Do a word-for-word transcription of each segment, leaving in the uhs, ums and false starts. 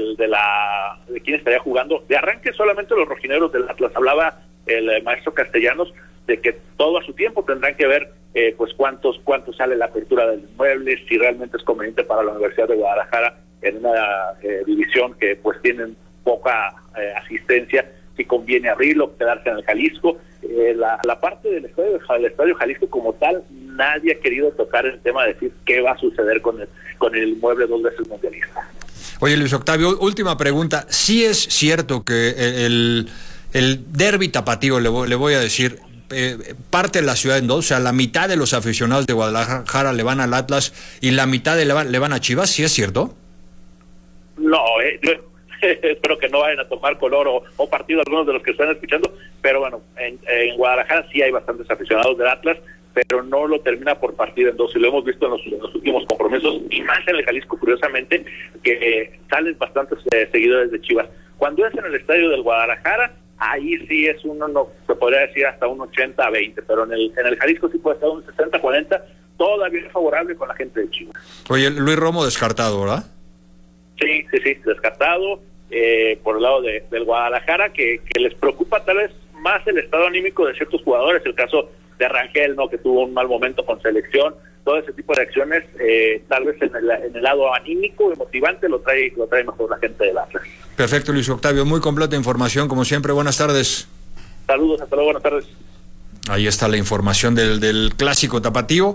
del, de la de quién estaría jugando. De arranque solamente los rojinegros del Atlas. Hablaba el eh, maestro Castellanos de que todo a su tiempo tendrán que ver eh, pues cuántos cuánto sale la apertura del inmueble, si realmente es conveniente para la Universidad de Guadalajara en una eh, división que pues tienen poca eh, asistencia, si conviene abrirlo, quedarse en el Jalisco. Eh, la, la parte del estadio, del estadio Jalisco como tal, nadie ha querido tocar el tema de decir qué va a suceder con el, con el inmueble dos veces mundialista. Oye, Luis Octavio, última pregunta. ¿Sí es cierto que el, el derbi tapatío, le voy, le voy a decir, eh, parte de la ciudad en dos? O sea, la mitad de los aficionados de Guadalajara le van al Atlas y la mitad le van, le van a Chivas. ¿Sí es cierto? No, eh, yo espero que no vayan a tomar color o, o partido algunos de los que están escuchando, pero bueno, en, en Guadalajara sí hay bastantes aficionados del Atlas, pero no lo termina por partir en dos, y lo hemos visto en los, en los últimos compromisos, y más en el Jalisco, curiosamente, que eh, salen bastantes eh, seguidores de Chivas. Cuando es en el estadio del Guadalajara, ahí sí es uno, no se podría decir hasta un ochenta a veinte, pero en el, en el Jalisco sí puede estar un sesenta a cuarenta, todavía favorable con la gente de Chivas. Oye, Luis Romo descartado, ¿verdad? Sí, sí, sí, descartado eh, por el lado de, del Guadalajara, que, que les preocupa tal vez más el estado anímico de ciertos jugadores, el caso de Rangel, ¿no?, que tuvo un mal momento con selección, todo ese tipo de acciones, eh, tal vez en el, en el lado anímico y motivante lo trae, lo trae mejor la gente del Atlas. Perfecto, Luis Octavio, muy completa información, como siempre, buenas tardes. Saludos, hasta luego, buenas tardes. Ahí está la información del, del clásico tapatío.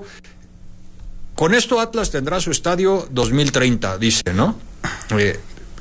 Con esto Atlas tendrá su estadio dos mil treinta, dice, ¿no? Eh,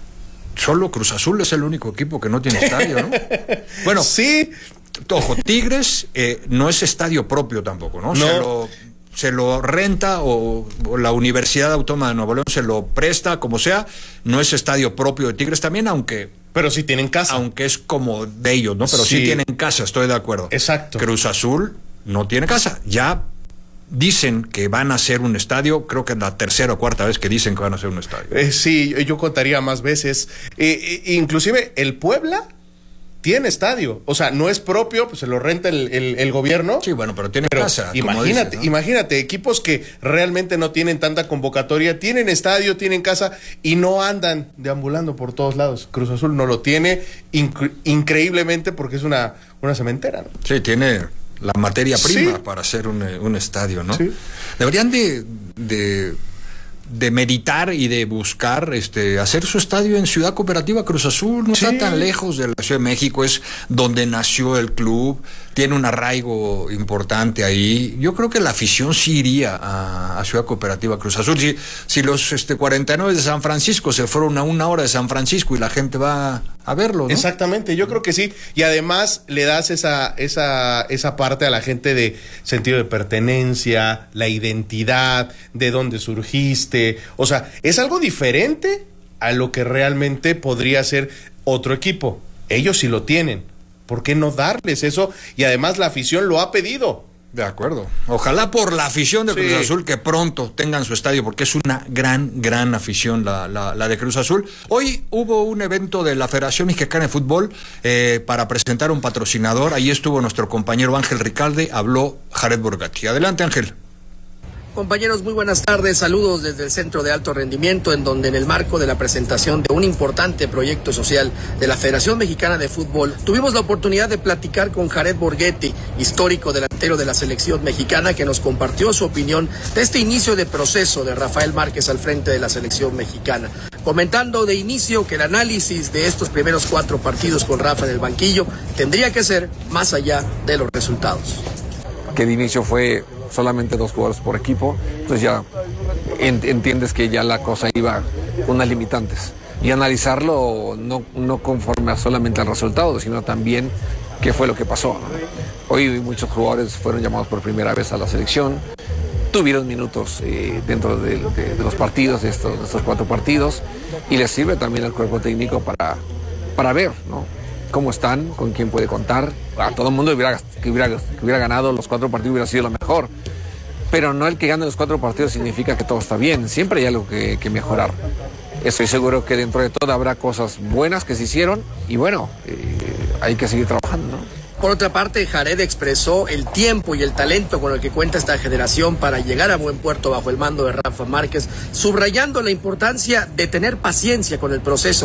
solo Cruz Azul es el único equipo que no tiene estadio, ¿no? Bueno, sí. Ojo, Tigres eh, no es estadio propio tampoco, ¿no? No. Se lo, se lo renta o, o la Universidad Autónoma de Nuevo León se lo presta, como sea. No es estadio propio de Tigres también, aunque... Pero sí tienen casa. Aunque es como de ellos, ¿no? Pero sí, sí tienen casa, estoy de acuerdo. Exacto. Cruz Azul no tiene casa. Ya dicen que van a hacer un estadio, creo que es la tercera o cuarta vez que dicen que van a hacer un estadio. Eh, sí, yo, yo contaría más veces. Eh, eh, inclusive el Puebla tiene estadio, o sea, no es propio, pues se lo renta el, el, el gobierno. Sí, bueno, pero tiene pero casa. Imagínate, dice, ¿no? imagínate, equipos que realmente no tienen tanta convocatoria, tienen estadio, tienen casa y no andan deambulando por todos lados. Cruz Azul no lo tiene, inc- increíblemente, porque es una, una cementera, ¿no? Sí, tiene la materia prima sí. para hacer un, un estadio, ¿no? Sí. Deberían de, de, de meditar y de buscar este hacer su estadio en Ciudad Cooperativa Cruz Azul. No sí. está tan lejos de la Ciudad de México, es donde nació el club, tiene un arraigo importante ahí. Yo creo que la afición sí iría a, a Ciudad Cooperativa Cruz Azul. Si, si los este, cuarenta y nueve de San Francisco se fueron a una hora de San Francisco y la gente va a verlo, ¿no? Exactamente, yo creo que sí. Y además le das esa, esa, esa parte a la gente de sentido de pertenencia, la identidad, de dónde surgiste. O sea, es algo diferente a lo que realmente podría ser otro equipo. Ellos sí lo tienen. ¿Por qué no darles eso? Y además la afición lo ha pedido. De acuerdo. Ojalá por la afición de Cruz sí. Azul que pronto tengan su estadio, porque es una gran, gran afición la, la, la de Cruz Azul. Hoy hubo un evento de la Federación Mexicana de Fútbol eh, para presentar un patrocinador. Ahí estuvo nuestro compañero Ángel Ricalde, habló Jared Borgatti. Adelante, Ángel. Compañeros, muy buenas tardes, saludos desde el Centro de Alto Rendimiento, en donde en el marco de la presentación de un importante proyecto social de la Federación Mexicana de Fútbol, tuvimos la oportunidad de platicar con Jared Borghetti, histórico delantero de la selección mexicana, que nos compartió su opinión de este inicio de proceso de Rafael Márquez al frente de la selección mexicana, comentando de inicio que el análisis de estos primeros cuatro partidos con Rafa en el banquillo tendría que ser más allá de los resultados. Que de inicio fue solamente dos jugadores por equipo, entonces ya ent- entiendes que ya la cosa iba con unas limitantes. Y analizarlo no, no conforme a solamente al resultado, sino también qué fue lo que pasó, ¿no? Hoy muchos jugadores fueron llamados por primera vez a la selección, tuvieron minutos eh, dentro de, de, de los partidos, de estos, de estos cuatro partidos, y les sirve también al cuerpo técnico para, para ver, ¿no?, cómo están, con quién puede contar. A todo el mundo hubiera, que, hubiera, que hubiera ganado los cuatro partidos hubiera sido lo mejor, pero no el que gane los cuatro partidos significa que todo está bien, siempre hay algo que, que mejorar. Estoy seguro que dentro de todo habrá cosas buenas que se hicieron y bueno, eh, hay que seguir trabajando, ¿no? Por otra parte, Jared expresó el tiempo y el talento con el que cuenta esta generación para llegar a buen puerto bajo el mando de Rafa Márquez, subrayando la importancia de tener paciencia con el proceso